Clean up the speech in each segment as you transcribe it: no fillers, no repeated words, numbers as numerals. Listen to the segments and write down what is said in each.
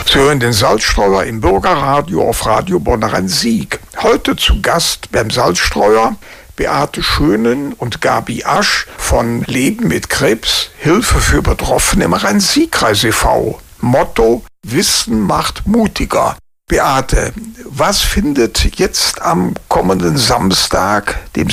Sie hören den Salzstreuer im Bürgerradio auf Radio Bonn-Rhein-Sieg. Heute zu Gast beim Salzstreuer Beate Schönen und Gabi Asch von Leben mit Krebs, Hilfe für Betroffene im Rhein-Sieg-Kreis e.V. Motto: Wissen macht mutiger. Beate, was findet jetzt am kommenden Samstag, dem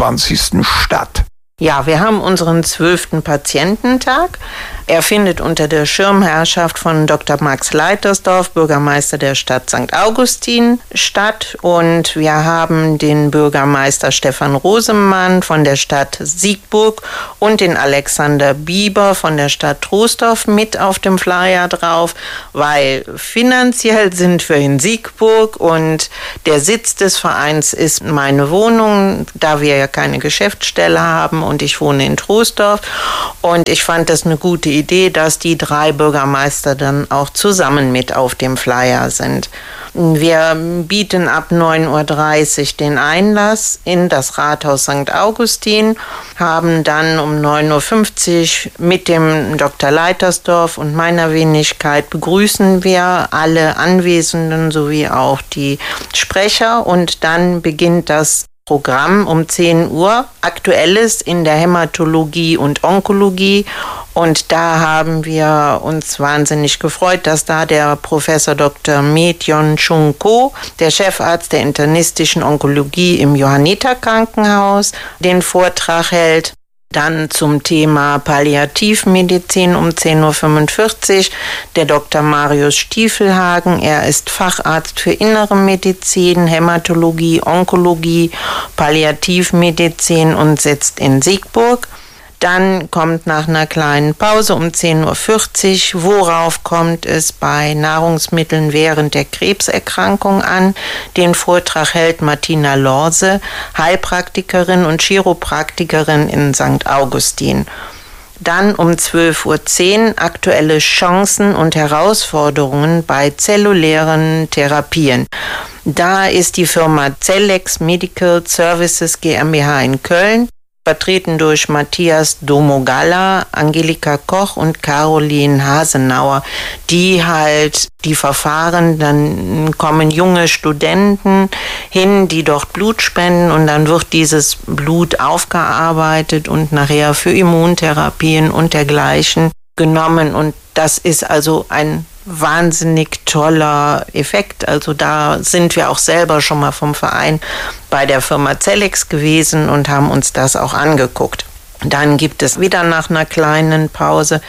27. statt? Ja, wir haben unseren 12. Patiententag. Er findet unter der Schirmherrschaft von Dr. Max Leitersdorf, Bürgermeister der Stadt St. Augustin, statt. Und wir haben den Bürgermeister Stefan Rosemann von der Stadt Siegburg und den Alexander Bieber von der Stadt Troisdorf mit auf dem Flyer drauf, weil finanziell sind wir in Siegburg und der Sitz des Vereins ist meine Wohnung, da wir ja keine Geschäftsstelle haben, und ich wohne in Troisdorf. Und ich fand das eine gute Idee, dass die 3 Bürgermeister dann auch zusammen mit auf dem Flyer sind. Wir bieten ab 9.30 Uhr den Einlass in das Rathaus St. Augustin, haben dann um 9.50 Uhr mit dem Dr. Leitersdorf und meiner Wenigkeit begrüßen wir alle Anwesenden sowie auch die Sprecher, und dann beginnt das Programm um 10 Uhr, Aktuelles in der Hämatologie und Onkologie. Und da haben wir uns wahnsinnig gefreut, dass da der Professor Dr. Medyon Chung Ko, der Chefarzt der internistischen Onkologie im Johanniter Krankenhaus, den Vortrag hält. Dann zum Thema Palliativmedizin um 10.45 Uhr der Dr. Marius Stiefelhagen. Er ist Facharzt für Innere Medizin, Hämatologie, Onkologie, Palliativmedizin und sitzt in Siegburg. Dann kommt nach einer kleinen Pause um 10.40 Uhr, worauf kommt es bei Nahrungsmitteln während der Krebserkrankung an? Den Vortrag hält Martina Lorse, Heilpraktikerin und Chiropraktikerin in St. Augustin. Dann um 12.10 Uhr aktuelle Chancen und Herausforderungen bei zellulären Therapien. Da ist die Firma Cellex Medical Services GmbH in Köln, vertreten durch Matthias Domogalla, Angelika Koch und Caroline Hasenauer, die halt die Verfahren, dann kommen junge Studenten hin, die dort Blut spenden, und dann wird dieses Blut aufgearbeitet und nachher für Immuntherapien und dergleichen genommen, und das ist also ein wahnsinnig toller Effekt. Also da sind wir auch selber schon mal vom Verein bei der Firma Cellex gewesen und haben uns das auch angeguckt. Dann gibt es wieder nach einer kleinen Pause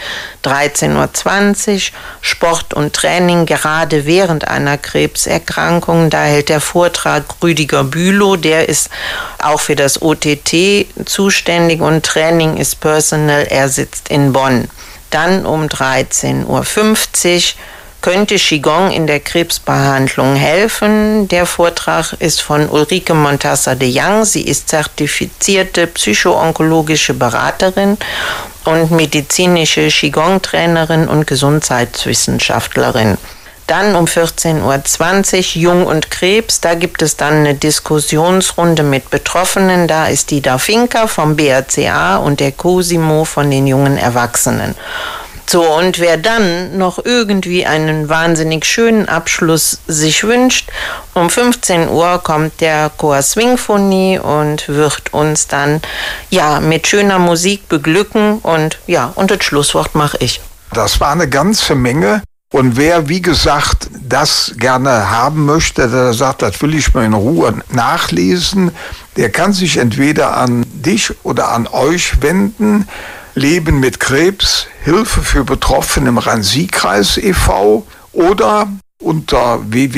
13.20 Uhr Sport und Training, gerade während einer Krebserkrankung. Da hält der Vortrag Rüdiger Bülow, der ist auch für das OTT zuständig, und Training ist Personal, er sitzt in Bonn. Dann um 13.50 Uhr könnte Qigong in der Krebsbehandlung helfen. Der Vortrag ist von Ulrike Montassa de Young. Sie ist zertifizierte psychoonkologische Beraterin und medizinische Qigong-Trainerin und Gesundheitswissenschaftlerin. Dann um 14.20 Uhr Jung und Krebs, da gibt es dann eine Diskussionsrunde mit Betroffenen. Da ist die Dafinka vom BRCA und der Cosimo von den jungen Erwachsenen. So, und wer dann noch irgendwie einen wahnsinnig schönen Abschluss sich wünscht, um 15 Uhr kommt der Chor Swingphonie und wird uns dann mit schöner Musik beglücken, und das Schlusswort mache ich. Das war eine ganze Menge. Und wer, wie gesagt, das gerne haben möchte, der sagt, das will ich mal in Ruhe nachlesen, der kann sich entweder an dich oder an euch wenden. Leben mit Krebs, Hilfe für Betroffene im Rhein-Sieg-Kreis e.V. oder unter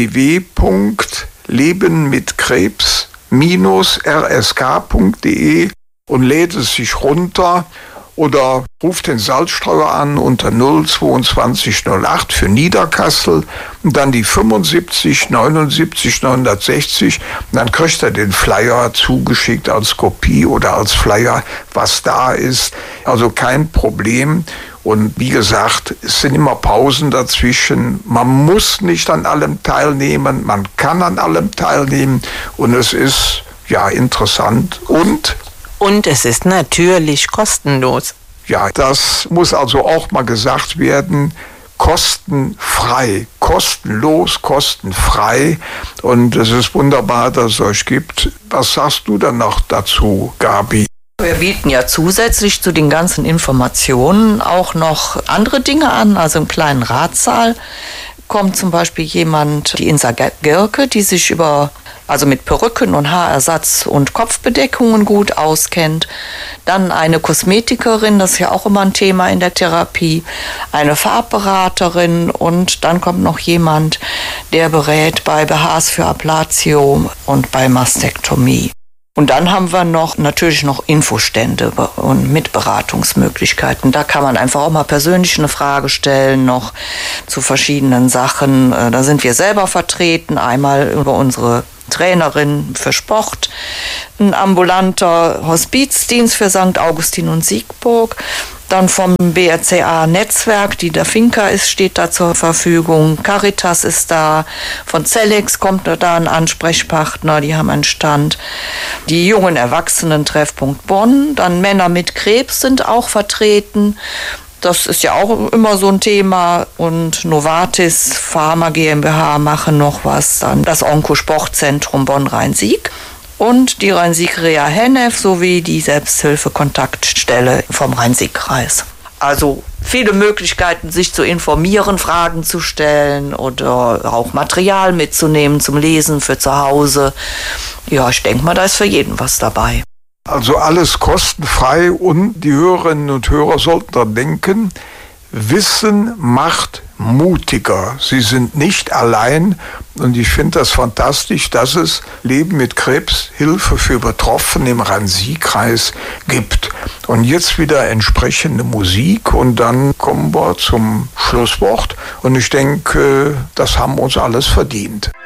www.lebenmitkrebs-rsk.de und lädt es sich runter. Oder ruft den Salzstreuer an unter 02208 für Niederkassel und dann die 75 79 960. Und dann kriegt er den Flyer zugeschickt als Kopie oder als Flyer, was da ist. Also kein Problem. Und wie gesagt, es sind immer Pausen dazwischen. Man muss nicht an allem teilnehmen, man kann an allem teilnehmen. Und es ist interessant Und es ist natürlich kostenlos. Ja, das muss also auch mal gesagt werden. Kostenfrei. kostenlos, kostenfrei. Und es ist wunderbar, dass es euch gibt. Was sagst du dann noch dazu, Gabi? Wir bieten ja zusätzlich zu den ganzen Informationen auch noch andere Dinge an. Also im kleinen Ratsaal kommt zum Beispiel jemand, die Insa Girke, die sich also mit Perücken und Haarersatz und Kopfbedeckungen gut auskennt. Dann eine Kosmetikerin, das ist ja auch immer ein Thema in der Therapie, eine Farbberaterin und dann kommt noch jemand, der berät bei BHs für Ablatio und bei Mastektomie. Und dann haben wir natürlich noch Infostände und mit Beratungsmöglichkeiten. Da kann man einfach auch mal persönlich eine Frage stellen, noch zu verschiedenen Sachen. Da sind wir selber vertreten, einmal über unsere Trainerin für Sport, ein ambulanter Hospizdienst für St. Augustin und Siegburg, dann vom BRCA-Netzwerk, die der Finca ist, steht da zur Verfügung, Caritas ist da, von Cellex kommt da ein Ansprechpartner, die haben einen Stand, die jungen Erwachsenen Treffpunkt Bonn, dann Männer mit Krebs sind auch vertreten. Das ist ja auch immer so ein Thema. Und Novartis Pharma GmbH machen noch was. Dann das Onkosportzentrum Bonn-Rhein-Sieg und die Rhein-Sieg-Reha Hennef sowie die Selbsthilfe-Kontaktstelle vom Rhein-Sieg-Kreis. Also viele Möglichkeiten, sich zu informieren, Fragen zu stellen oder auch Material mitzunehmen zum Lesen für zu Hause. Ja, ich denke mal, da ist für jeden was dabei. Also alles kostenfrei und die Hörerinnen und Hörer sollten daran denken, Wissen macht mutiger. Sie sind nicht allein und ich finde das fantastisch, dass es Leben mit Krebs, Hilfe für Betroffene im Rhein-Sieg-Kreis gibt. Und jetzt wieder entsprechende Musik und dann kommen wir zum Schlusswort und ich denke, das haben wir uns alles verdient.